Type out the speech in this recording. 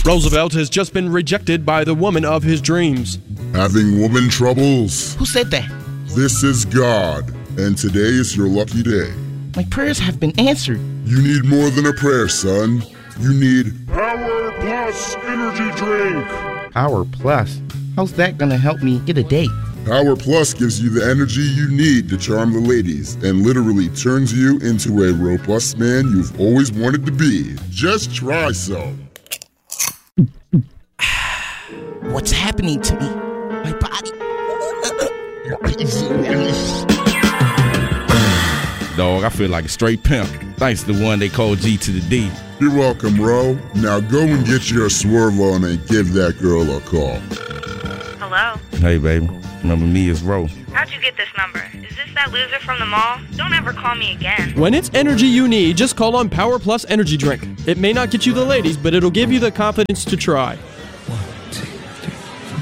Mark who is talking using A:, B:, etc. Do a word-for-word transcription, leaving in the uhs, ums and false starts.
A: Roosevelt has just been rejected by the woman of his dreams.
B: Having woman troubles?
C: Who said that?
B: This is God, and today is your lucky day.
C: My prayers have been answered.
B: You need more than a prayer, son. You need
D: Power Plus Energy Drink.
C: Power Plus? How's that gonna help me get a date?
B: Power Plus gives you the energy you need to charm the ladies and literally turns you into a robust man you've always wanted to be. Just try some.
C: What's happening to me? My body.
E: Dog, I feel like a straight pimp. Thanks to the one they call G to the D.
B: You're welcome, Ro. Now go and get your swerve on and give that girl a call.
F: Hello?
E: Hey, baby. Remember me as Ro.
F: How'd you get this number? Is this that loser from the mall? Don't ever call me again.
A: When it's energy you need, just call on Power Plus Energy Drink. It may not get you the ladies, but it'll give you the confidence to try.